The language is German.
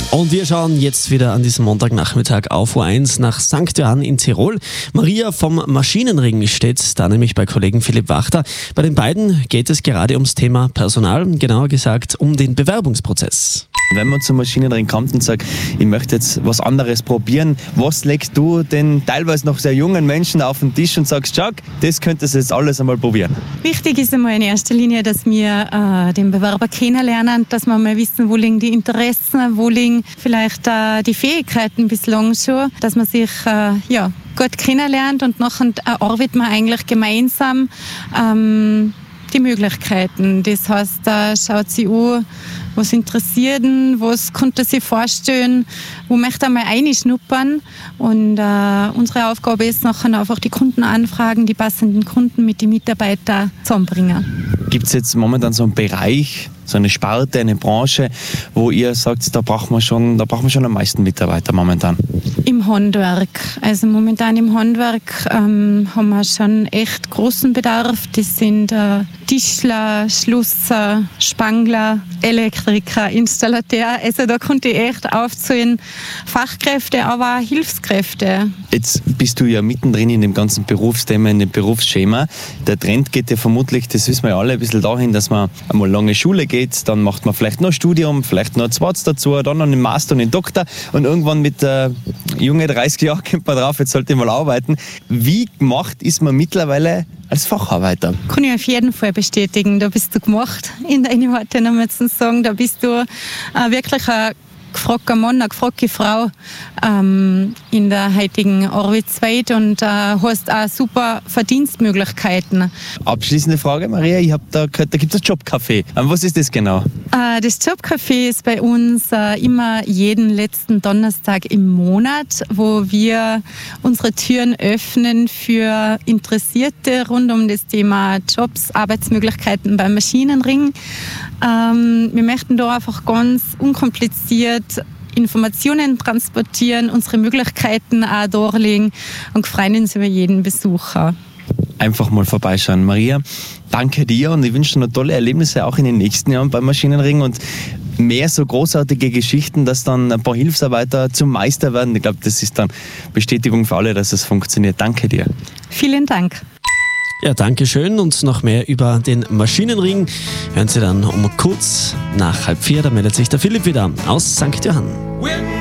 Und wir schauen jetzt wieder an diesem Montagnachmittag auf U1 nach St. Johann in Tirol. Maria vom Maschinenring steht da nämlich bei Kollegen Philipp Wachter. Bei den beiden geht es gerade ums Thema Personal, genauer gesagt um den Bewerbungsprozess. Wenn man zum Maschinenring kommt und sagt, ich möchte jetzt was anderes probieren, was legst du den teilweise noch sehr jungen Menschen auf den Tisch und sagst, schau, das könntest du jetzt alles einmal probieren? Wichtig ist einmal in erster Linie, dass wir den Bewerber kennenlernen, dass wir mal wissen, wo liegen die Interessen, wo liegen vielleicht die Fähigkeiten bislang schon, dass man sich gut kennenlernt und nachher arbeiten wir eigentlich gemeinsam die Möglichkeiten. Das heißt, schaut sie an, was interessiert ihn, was konnte sie vorstellen, wo möchte er mal reinschnuppern. Und unsere Aufgabe ist nachher einfach die Kunden anfragen, die passenden Kunden mit den Mitarbeitern zusammenbringen. Gibt es jetzt momentan so einen Bereich, so eine Sparte, eine Branche, wo ihr sagt, da brauchen wir schon am meisten Mitarbeiter momentan? Im Handwerk. Also momentan im Handwerk haben wir schon echt großen Bedarf. Das sind Tischler, Schlosser, Spangler, Elektriker, Installateur. Also da konnte ich echt aufzählen. Fachkräfte, aber auch Hilfskräfte. Jetzt bist du ja mittendrin in dem ganzen Berufsthema, in dem Berufsschema. Der Trend geht ja vermutlich, das wissen wir ja alle, ein bisschen dahin, dass man einmal lange Schule geht, dann macht man vielleicht noch ein Studium, vielleicht noch ein zweites dazu, dann noch einen Master und einen Doktor und irgendwann mit junge 30 Jahren kommt man drauf, jetzt sollte ich mal arbeiten. Wie gemacht ist man mittlerweile als Facharbeiter? Kann ich auf jeden Fall bestätigen. Da bist du gemacht in deinen Worten, um zu sagen. Da bist du wirklich ein gefragter Mann, eine gefragte Frau in der heutigen Arbeitswelt und hast auch super Verdienstmöglichkeiten. Abschließende Frage, Maria. Ich habe da gehört, da gibt es ein Jobcafé. Was ist das genau? Das Jobcafé ist bei uns immer jeden letzten Donnerstag im Monat, wo wir unsere Türen öffnen für Interessierte rund um das Thema Jobs, Arbeitsmöglichkeiten beim Maschinenring. Wir möchten da einfach ganz unkompliziert Informationen transportieren, unsere Möglichkeiten auch darlegen und freuen uns über jeden Besucher. Einfach mal vorbeischauen. Maria, danke dir und ich wünsche dir noch tolle Erlebnisse auch in den nächsten Jahren beim Maschinenring und mehr so großartige Geschichten, dass dann ein paar Hilfsarbeiter zum Meister werden. Ich glaube, das ist dann Bestätigung für alle, dass es funktioniert. Danke dir. Vielen Dank. Ja, danke schön und noch mehr über den Maschinenring hören Sie dann um kurz nach 3:30. Da meldet sich der Philipp wieder aus St. Johann.